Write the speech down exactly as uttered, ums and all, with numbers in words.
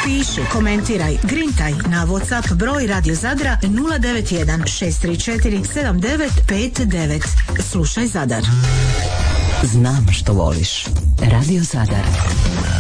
Piši, komentiraj, grintaj na WhatsApp broj Radio Zadra nula devet jedan šest tri četiri sedam devet pet devet. Slušaj Zadar. Znam što voliš. Radio Zadar.